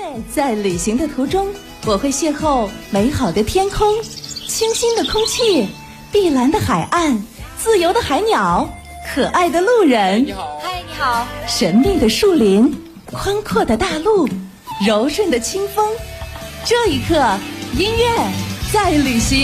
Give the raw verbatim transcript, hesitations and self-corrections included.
在旅行的途中，我会邂逅美好的天空、清新的空气、碧蓝的海岸、自由的海鸟、可爱的路人。 你好， 嗨，你好。 神秘的树林、宽阔的大陆、柔顺的清风。这一刻，音乐在旅行。